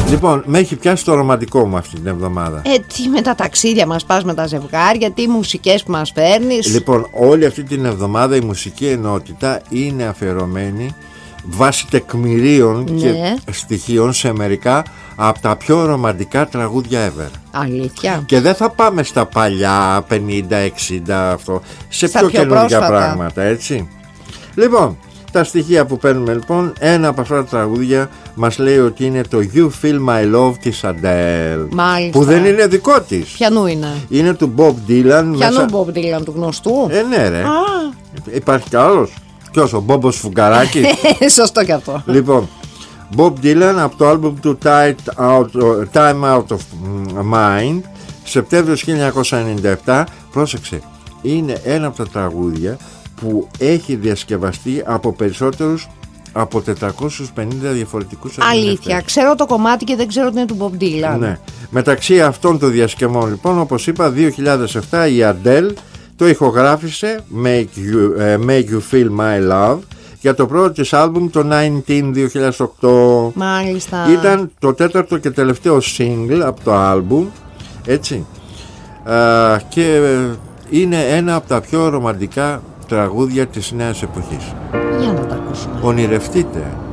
Λοιπόν, με έχει πιάσει το ρομαντικό μου αυτή την εβδομάδα. Τι με τα ταξίδια μας πας με τα ζευγάρια, τι μουσικές που μας φέρνεις. Λοιπόν, όλη αυτή την εβδομάδα η μουσική ενότητα είναι αφιερωμένη βάσει τεκμηρίων και στοιχείων σε μερικά από τα πιο ρομαντικά τραγούδια ever. Αλήθεια. Και δεν θα πάμε στα παλιά 50-60 αυτό, σε πιο καινούργια πράγματα, έτσι. Λοιπόν, τα στοιχεία που παίρνουμε, λοιπόν, ένα από αυτά τα τραγούδια μας λέει ότι είναι το You Feel My Love της Adele. Μάλιστα. Που δεν είναι δικό της. Ποιανού είναι? Είναι του Bob Dylan. Ποιανού Bob Dylan, του γνωστού? Ναι ρε. Υπάρχει κι άλλος? Ποιος, ο Μπόμπος Φουγκαράκης? Σωστό κι αυτό. Λοιπόν, Bob Dylan από το άλμπουμ του Time Out of Mind, Σεπτέμβριος 1997. Πρόσεξε, είναι ένα από τα τραγούδια που έχει διασκευαστεί από περισσότερους από 450 διαφορετικούς ερμηνευτές. Αλήθεια, ξέρω το κομμάτι και δεν ξέρω ότι είναι του Bob Dylan. Ναι. Μεταξύ αυτών των διασκευών, λοιπόν, όπως είπα, 2007 η Adele το ηχογράφησε Make You Feel My Love για το πρώτο της άλμπουμ το 2008. Μάλιστα. Ήταν το τέταρτο και τελευταίο single από το άλμπουμ, έτσι. Και είναι ένα από τα πιο ρομαντικά τραγούδια της νέας εποχής. Για να τα ακούσουμε. Ονειρευτείτε